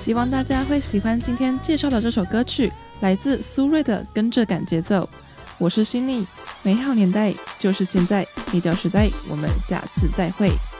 希望大家会喜欢今天介绍的这首歌曲，来自苏芮的《跟着赶节奏》。我是心妮，美好年代就是现在，黑胶时代，我们下次再会。